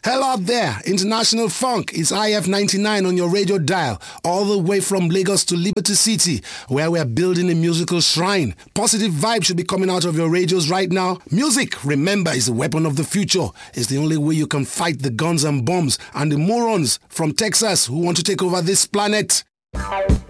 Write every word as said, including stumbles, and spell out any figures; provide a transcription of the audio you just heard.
Hello out there, International Funk. It's I F ninety-nine on your radio dial, all the way from Lagos to Liberty City, where we're building a musical shrine. Positive vibes should be coming out of your radios right now. Music, remember, is a weapon of the future. It's the only way you can fight the guns and bombs and the morons from Texas who want to take over this planet.